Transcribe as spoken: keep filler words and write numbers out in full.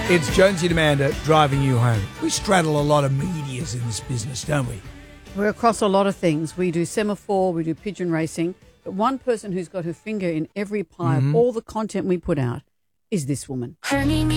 It's Jonesy and Amanda driving you home. We straddle a lot of medias in this business, don't we? We're across a lot of things. We do semaphore, we do pigeon racing, but one person who's got her finger in every pie Mm-hmm. of all the content we put out is this woman.